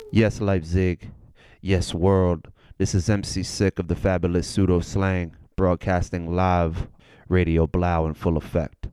Yes, Leipzig. Yes, world. This is MC Sick of the Fabulous Pseudo Slang, broadcasting live, Radio Blau in full effect.